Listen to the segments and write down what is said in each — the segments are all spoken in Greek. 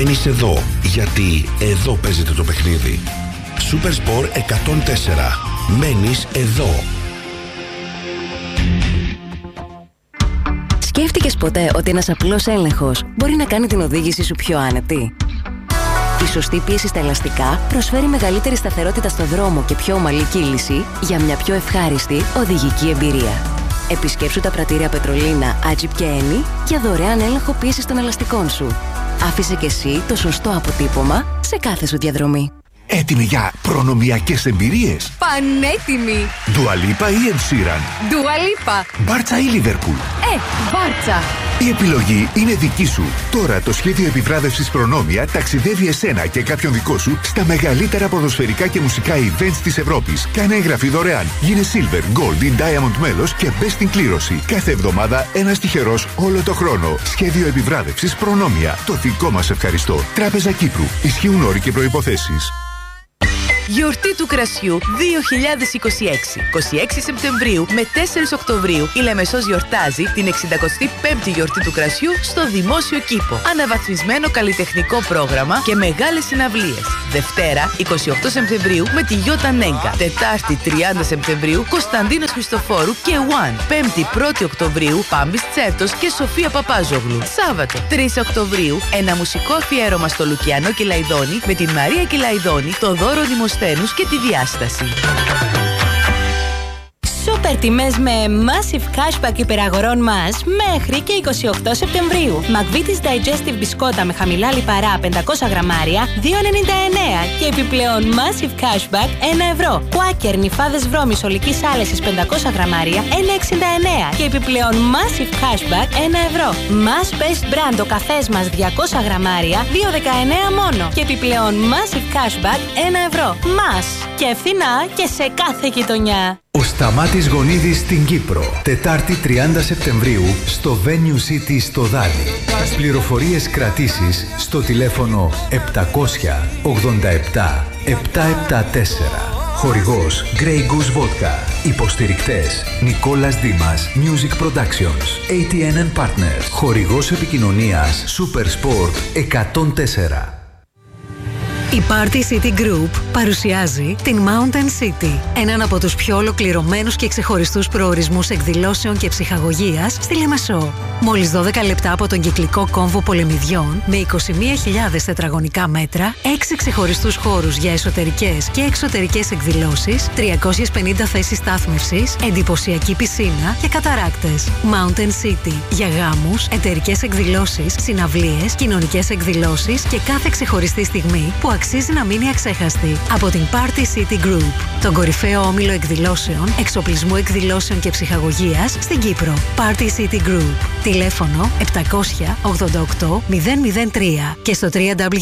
μένεις εδώ, γιατί εδώ παίζεται το παιχνίδι. Super Sport 104. Μένεις εδώ. Σκέφτηκες ποτέ ότι ένας απλός έλεγχος μπορεί να κάνει την οδήγηση σου πιο άνετη? Η σωστή πίεση στα ελαστικά προσφέρει μεγαλύτερη σταθερότητα στο δρόμο και πιο ομαλή κύληση για μια πιο ευχάριστη οδηγική εμπειρία. Επισκέψου τα πρατήρια Πετρολίνα, Άτζιπ και Ένι για δωρεάν έλεγχο πίεσης των ελαστικών σου. Άφησε και εσύ το σωστό αποτύπωμα σε κάθε σου διαδρομή. Έτοιμοι για προνομιακές εμπειρίες? Πανέτοιμοι! Dua Lipa ή Ed Sheeran? Dua Lipa. Μπάρτσα ή Λίβερπουλ? Μπάρτσα. Η επιλογή είναι δική σου. Τώρα το σχέδιο επιβράβευσης Προνόμια ταξιδεύει εσένα και κάποιον δικό σου στα μεγαλύτερα ποδοσφαιρικά και μουσικά events της Ευρώπης. Κάνε εγγραφή δωρεάν. Γίνε Silver, Gold ή Diamond μέλος και μπες στην κλήρωση. Κάθε εβδομάδα ένας τυχερός όλο το χρόνο. Σχέδιο επιβράβευσης Προνόμια. Το δικό μας ευχαριστώ. Τράπεζα Κύπρου. Ισχύουν όροι και προϋποθέσεις. Γιορτή του κρασιού 2026. 26 Σεπτεμβρίου με 4 Οκτωβρίου η Λεμεσός γιορτάζει την 65η γιορτή του κρασιού στο Δημόσιο Κήπο. Αναβαθμισμένο καλλιτεχνικό πρόγραμμα και μεγάλες συναυλίες. Δευτέρα 28 Σεπτεμβρίου με τη Γιώτα Νέγκα. Τετάρτη 30 Σεπτεμβρίου Κωνσταντίνος Χριστοφόρου και One. Πέμπτη 1η Οκτωβρίου Πάμπης Τσέρτος και Σοφία Παπάζογλου. Σάββατο 3 Οκτωβρίου ένα μουσικό αφιέρωμα στο Λουκιανό Κυλαϊδόνη με την Μαρία Κυλαϊδόνη, το Δώρο Δημοσθένους και τη Διάσταση. Σούπερ τιμές με Massive Cashback υπεραγορών μας μέχρι και 28 Σεπτεμβρίου. McVitie's Digestive μπισκότα με χαμηλά λιπαρά 500 γραμμάρια 2,99 και επιπλέον Massive Cashback 1 ευρώ. Quaker νυφάδες βρώμης ολικής άλεσης 500 γραμμάρια 1,69 και επιπλέον Massive Cashback 1 ευρώ. Mass Best Brand ο καφές μας 200 γραμμάρια 2,19 μόνο και επιπλέον Massive Cashback 1 ευρώ. Mass και φθηνά και σε κάθε γειτονιά. Ο Σταμάτης Γονίδης στην Κύπρο. Τετάρτη 30 Σεπτεμβρίου στο Venue City στο Δάνη. Πληροφορίες κρατήσεις στο τηλέφωνο 787 774. Χορηγός Grey Goose Vodka. Υποστηρικτές Νικόλας Δήμας Music Productions. ATN Partners. Χορηγός επικοινωνίας Super Sport 104. Η Party City Group παρουσιάζει την Mountain City, έναν από τους πιο ολοκληρωμένους και ξεχωριστούς προορισμούς εκδηλώσεων και ψυχαγωγίας στη Λεμεσό. Μόλις 12 λεπτά από τον κυκλικό κόμβο Πολεμιδιών, με 21.000 τετραγωνικά μέτρα, 6 ξεχωριστούς χώρους για εσωτερικές και εξωτερικές εκδηλώσεις, 350 θέσεις στάθμευσης, εντυπωσιακή πισίνα και καταράκτες. Mountain City για γάμους, εταιρικές εκδηλώσεις, συναυλίες, κοινωνικές εκδηλώσεις και κάθε ξεχωριστή στιγμή που αξίζει να μείνει αξέχαστη. Από την Party City Group, τον κορυφαίο όμιλο εκδηλώσεων, εξοπλισμού εκδηλώσεων και ψυχαγωγίας στην Κύπρο. Party City Group. Τηλέφωνο 788 003 και στο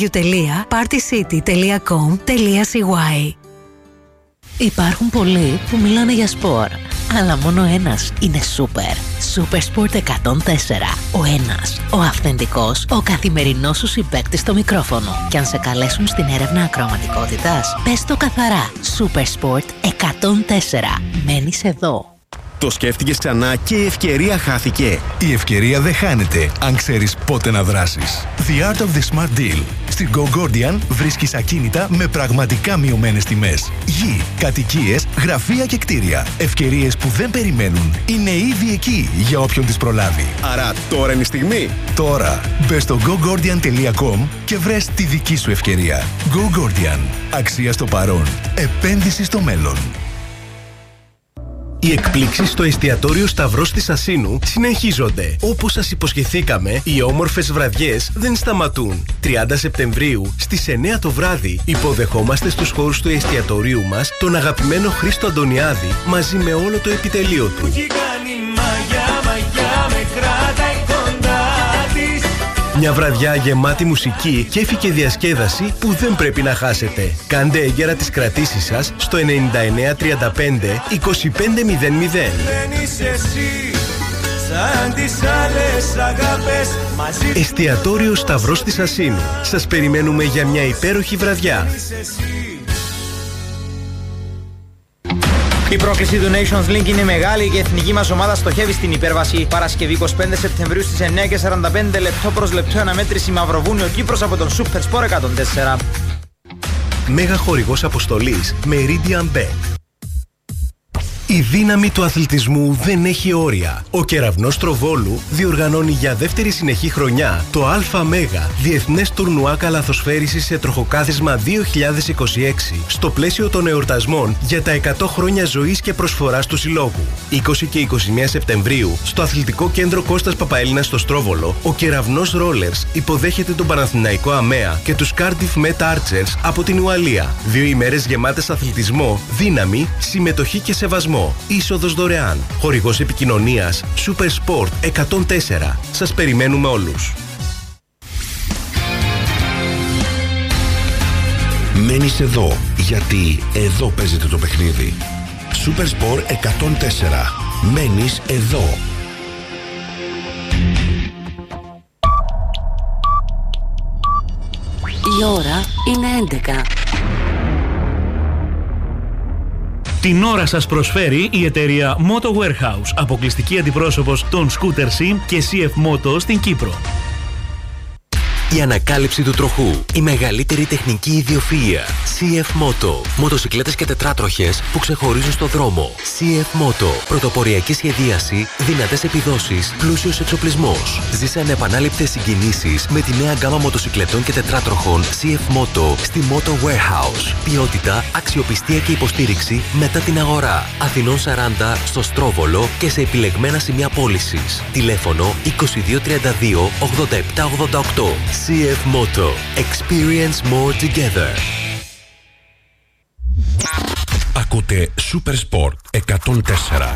www.partycity.com.cy. Υπάρχουν πολλοί που μιλάνε για σπορ, αλλά μόνο ένας είναι σούπερ. Super Sport 104. Ο ένας, ο αυθεντικός, ο καθημερινός σου συμπαίκτης στο μικρόφωνο. Και αν σε καλέσουν στην έρευνα ακροαματικότητας, πες το καθαρά. Super Sport 104. Μένεις εδώ. Το σκέφτηκες ξανά και η ευκαιρία χάθηκε. Η ευκαιρία δεν χάνεται αν ξέρεις πότε να δράσεις. The Art of the Smart Deal. Στην Go Gordian βρίσκεις ακίνητα με πραγματικά μειωμένες τιμές. Γη, κατοικίες, γραφεία και κτίρια. Ευκαιρίες που δεν περιμένουν. Είναι ήδη εκεί για όποιον τις προλάβει. Άρα τώρα είναι η στιγμή. Τώρα μπες στο gogordian.com και βρες τη δική σου ευκαιρία. Go Gordian. Αξία στο παρόν. Επένδυση στο μέλλον. Οι εκπλήξεις στο εστιατόριο Σταυρός της Ασσίνου συνεχίζονται. Όπως σας υποσχεθήκαμε, οι όμορφες βραδιές δεν σταματούν. 30 Σεπτεμβρίου στις 9 το βράδυ υποδεχόμαστε στους χώρους του εστιατορίου μας τον αγαπημένο Χρήστο Αντωνιάδη μαζί με όλο το επιτελείο του. Μια βραδιά γεμάτη μουσική, κέφι και διασκέδαση που δεν πρέπει να χάσετε. Κάντε έγκαιρα τις κρατήσεις σας στο 99 35 25 00. Εστιατόριο Σταυρός της Ασσίνου. Σας περιμένουμε για μια υπέροχη βραδιά. Η πρόκληση του Nations League είναι μεγάλη και η εθνική μας ομάδα στοχεύει στην υπέρβαση. Παρασκευή 25 Σεπτεμβρίου στις 9:45 λεπτό προς λεπτό αναμέτρηση Μαυροβούνιο Κύπρος από τον Super Sport 104. Μέγα χορηγός αποστολής Meridian Bet. Η δύναμη του αθλητισμού δεν έχει όρια. Ο Κεραυνός Τροβόλου διοργανώνει για δεύτερη συνεχή χρονιά το ΑΜΕΓΑ Διεθνές Τουρνουά Καλαθοσφαίρισης σε τροχοκάθισμα 2026 στο πλαίσιο των εορτασμών για τα 100 χρόνια ζωής και προσφοράς του Συλλόγου. 20 και 21 Σεπτεμβρίου στο Αθλητικό Κέντρο Κώστας Παπαέλληνας στο Στρόβολο, ο Κεραυνός Rollers υποδέχεται τον Παναθηναϊκό ΑΜΕΑ και τους Cardiff Met Archers από την Ουαλία. 2 ημέρες γεμάτες αθλητισμό, δύναμη, συμμετοχή και σεβασμό. Είσοδος δωρεάν. Χορηγός επικοινωνίας Super Sport 104. Σας περιμένουμε όλους. Μένεις εδώ, γιατί εδώ παίζεται το παιχνίδι. Super Sport 104. Μένεις εδώ. Η ώρα είναι 11. Την ώρα σας προσφέρει η εταιρεία Moto Warehouse, αποκλειστική αντιπρόσωπος των Scooter Sim και CF Moto στην Κύπρο. Η ανακάλυψη του τροχού. Η μεγαλύτερη τεχνική ιδιοφυΐα. CF Moto. Μοτοσυκλέτες και τετράτροχες που ξεχωρίζουν στο δρόμο. CF Moto. Πρωτοποριακή σχεδίαση, δυνατές επιδόσεις, πλούσιος εξοπλισμός. Ζήσε ανεπανάληπτες συγκινήσεις με τη νέα γκάμα μοτοσυκλετών και τετράτροχων CF Moto στη Moto Warehouse. Ποιότητα, αξιοπιστία και υποστήριξη μετά την αγορά. Αθηνών 40 στο Στρόβολο και σε επιλεγμένα σημεία πώλησης. Τηλέφωνο 2232 8788. CF Moto. Experience more together. Ακούτε Super Sport 104.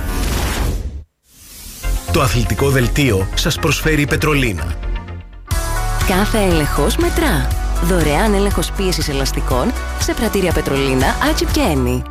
Το αθλητικό δελτίο σας προσφέρει η Πετρολίνα. Κάθε έλεγχος μετρά. Δωρεάν έλεγχος πίεσης ελαστικών σε πρατήρια Πετρολίνα, Άτσιπ και Ένι.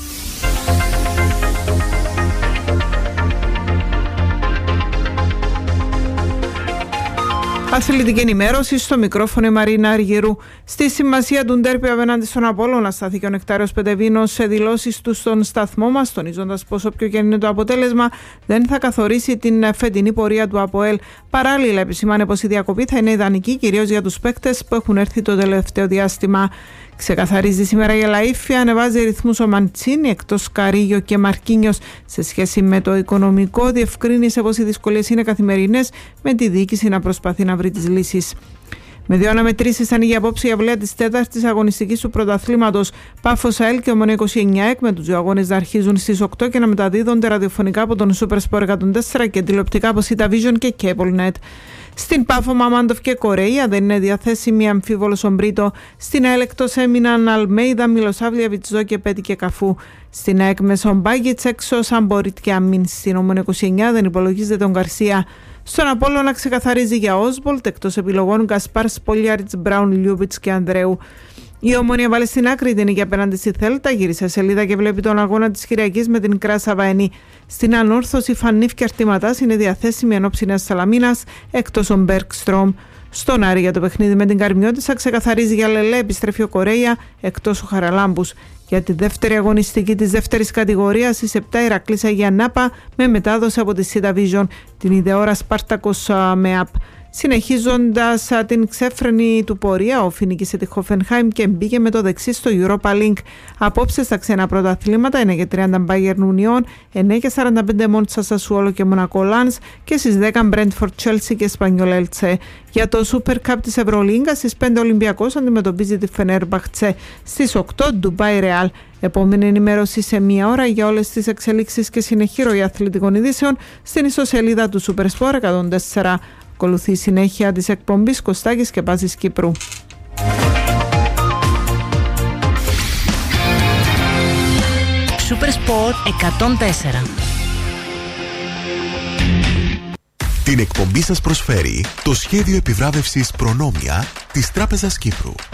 Αθλητική ενημέρωση στο μικρόφωνο η Μαρίνα Αργυρού. Στη σημασία του ντέρπι απέναντι στον Απόλλωνα στάθηκε ο Νεκτάριος Πετεβίνος σε δηλώσεις του στον σταθμό μας, τονίζοντας πως όποιο και είναι το αποτέλεσμα δεν θα καθορίσει την φετινή πορεία του ΑΠΟΕΛ. Παράλληλα, επισημάνε πως η διακοπή θα είναι ιδανική κυρίως για τους παίκτες που έχουν έρθει το τελευταίο διάστημα. Ξεκαθαρίζει σήμερα η Λαΐφια, ανεβάζει ρυθμούς ο Μαντσίνη, εκτός Καρίγιο και Μαρκίνιος σε σχέση με το οικονομικό. Διευκρίνησε πως οι δυσκολίες είναι καθημερινές, με τη διοίκηση να προσπαθεί να βρει τις λύσεις. Με 2 αναμετρήσεις ανοίγει απόψε η αυλαία της 4ης αγωνιστικής του πρωταθλήματος. Πάφος ΑΕΛ και Ομόνοια 29 με τους 2 αγώνες να αρχίζουν στις 8 και να μεταδίδονται ραδιοφωνικά από τον Super Sport 104 και τηλεοπτικά από Sita Vision και CableNet. Στην Πάφο, Μαμάντοφ και Κορέια δεν είναι διαθέσιμη αμφίβολος ο Μπρίτο. Στην ΑΕΛ εκτός έμειναν Αλμέιδα, Μιλοσάβλια, Βιτζό και Πέτη και Καφού. Στην ΑΕΚ Μεσομπάγιτς έξω Σαμπορίτ και Αμίν. Στην Ομόνοια 29 δεν υπολογίζεται τον Γκαρσία. Στον Απόλλωνα ξεκαθαρίζει για Όσβολτ, εκτός επιλογών Γκασπάρ, Σπολιάριτς, Μπράουν, Λιούβιτς και Ανδρέου. Η Ομόνοια βάλε στην άκρη την νίκη απέναντι στη Θέλτα, γύρισε σελίδα και βλέπει τον αγώνα της Κυριακής με την Κράσα Βαενή. Στην Ανόρθωση, Φανίφ και Αρτηματάς είναι διαθέσιμη εν ώψη Νέας Σαλαμίνας, εκτός ο Μπέρκστρομ. Στον Άρη για το παιχνίδι με την Καρμιώτισσα ξεκαθαρίζει για Λελέ, επιστρέφει ο Κορέια, εκτός ο Χαραλάμπους. Για τη δεύτερη αγωνιστική της δεύτερης κατηγορίας, στις 7 Ηρακλής Αγία Νάπα με μετάδοση από τη Sita Vision. Την ίδια ώρα Σπάρτακος ΜΕΑΠ. Συνεχίζοντας την ξέφρενη του πορεία, ο φοινίκησε τη Χόφενχάιμ και μπήκε με το δεξί στο Europa League. Απόψε στα ξένα πρωταθλήματα 9:30 Bayern Union, 9:45 Μόντσα Σασουόλο και Μονακό Λάνς και στις 10 Brentford Chelsea και Σπανιόλ Ελτσε. Για το Super Cup της Ευρωλίγκα στις 5 Ολυμπιακός αντιμετωπίζει τη Φενέρμπαχτσε. Στις 8 Ντουμπάι Ρεάλ. Επόμενη ενημέρωση σε 1 ώρα για όλες τις εξελίξεις και συνεχή ροή αθλητικών ειδήσεων στην ιστοσελίδα του Super Sport 104. Ακολουθεί η συνέχεια της εκπομπής Κωστάκης και Πάζης Κύπρου. Super Sport 104. Την εκπομπή σας προσφέρει το σχέδιο επιβράβευσης Προνόμια της Τράπεζας Κύπρου.